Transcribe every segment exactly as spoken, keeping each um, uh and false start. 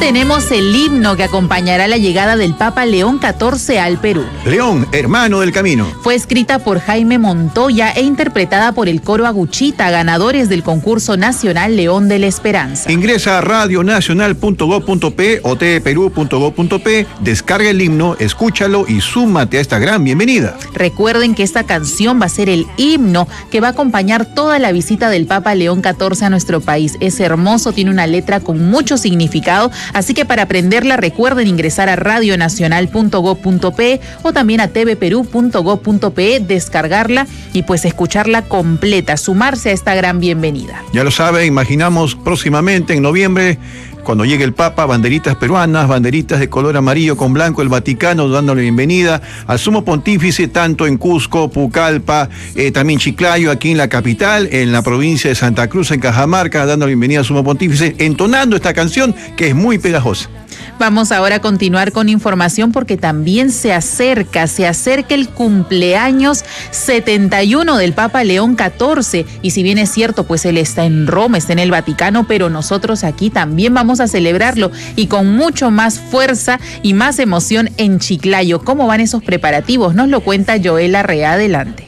tenemos el himno que acompañará la llegada del Papa León catorce al Perú. León, hermano del camino. Fue escrita por Jaime Montoya e interpretada por el coro Aguchita, ganadores del concurso nacional León de la Esperanza. Ingresa a radio nacional punto gob punto pe o tperú punto gob punto pe, descarga el himno, escúchalo y súmate a esta gran bienvenida. Recuerden que esta canción va a ser el himno que va a acompañar toda la visita del Papa León catorce a nuestro país. Es hermoso, tiene una letra con mucho significado, así que para aprenderla recuerden ingresar a radio nacional punto gob punto pe o también a tvperú punto gob punto pe, descargarla y pues escucharla completa, sumarse a esta gran bienvenida. Ya lo sabe, imaginamos próximamente en noviembre, cuando llegue el Papa, banderitas peruanas, banderitas de color amarillo con blanco, el Vaticano dándole bienvenida al Sumo Pontífice, tanto en Cusco, Pucallpa, eh, también Chiclayo, aquí en la capital, en la provincia de Santa Cruz, en Cajamarca, dando la bienvenida al Sumo Pontífice, entonando esta canción que es muy pegajosa. Vamos ahora a continuar con información porque también se acerca, se acerca el cumpleaños setenta y uno del Papa León catorce. Y si bien es cierto, pues él está en Roma, está en el Vaticano, pero nosotros aquí también vamos a celebrarlo y con mucho más fuerza y más emoción en Chiclayo. ¿Cómo van esos preparativos? Nos lo cuenta Joel Arrea. Adelante.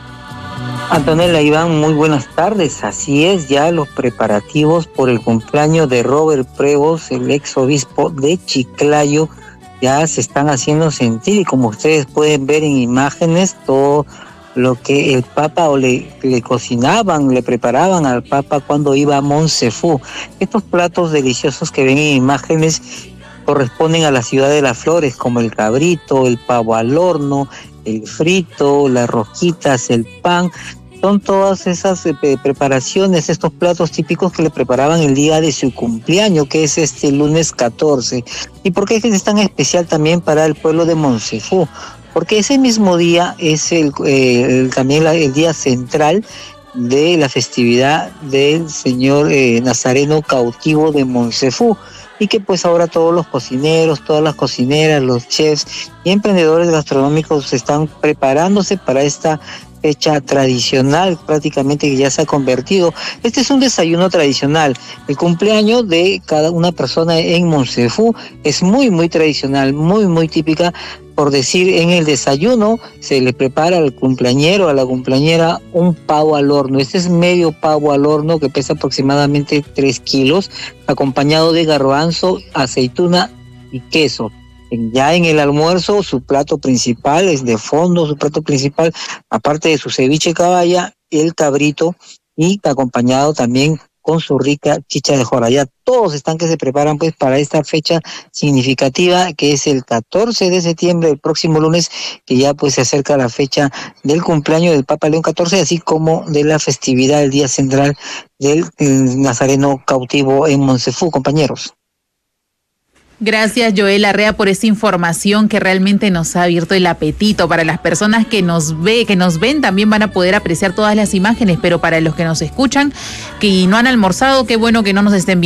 Antonella, Iván, muy buenas tardes. Así es, ya los preparativos por el cumpleaños de Robert Prevost, el ex obispo de Chiclayo, ya se están haciendo sentir y como ustedes pueden ver en imágenes, todo lo que el Papa o le, le cocinaban, le preparaban al Papa cuando iba a Moncefú. Estos platos deliciosos que ven en imágenes corresponden a la ciudad de las flores, como el cabrito, el pavo al horno, el frito, las rosquitas, el pan. Son todas esas eh, preparaciones, estos platos típicos que le preparaban el día de su cumpleaños, que es este lunes catorce. ¿Y por qué es tan especial también para el pueblo de Moncefú? Porque ese mismo día es el, eh, el también la, el día central de la festividad del Señor eh, Nazareno cautivo de Moncefú. Y que pues ahora todos los cocineros, todas las cocineras, los chefs y emprendedores gastronómicos están preparándose para esta fecha tradicional, prácticamente que ya se ha convertido. Este es un desayuno tradicional. El cumpleaños de cada una persona en Moncefú es muy, muy tradicional, muy, muy típica. Por decir, en el desayuno se le prepara al cumpleañero, a la cumpleañera, un pavo al horno. Este es medio pavo al horno que pesa aproximadamente tres kilos, acompañado de garbanzo, aceituna y queso. Ya en el almuerzo, su plato principal es de fondo, su plato principal, aparte de su ceviche caballa, el cabrito, y acompañado también con su rica chicha de jora. Ya todos están que se preparan pues para esta fecha significativa que es el catorce de septiembre, el próximo lunes, que ya pues se acerca la fecha del cumpleaños del Papa León catorce, así como de la festividad, el día central del Nazareno cautivo en Moncefú, compañeros. Gracias, Joel Arrea, por esa información que realmente nos ha abierto el apetito. Para las personas que nos ve, que nos ven, también van a poder apreciar todas las imágenes, pero para los que nos escuchan, que no han almorzado, qué bueno que no nos estén viendo.